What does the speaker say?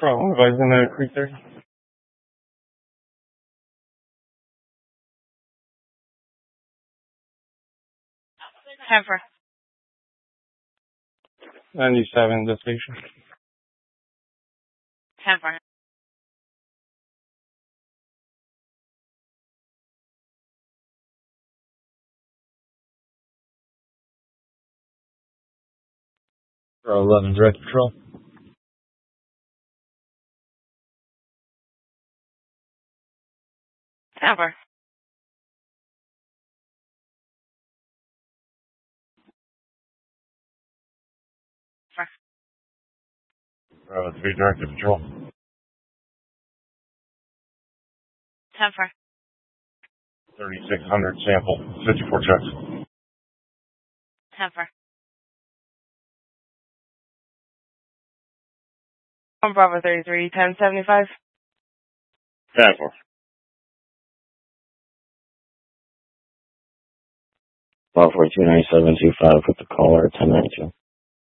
problem. Advising the Creek 30. Cover. 97 destination. Cover. Pro 11 direct patrol. Cover. Pro 3 direct patrol. Cover. 3600 sample. 54 checks. Cover. On Bravo 33, 1075. Cover. Bravo 29725 with the caller at 1092.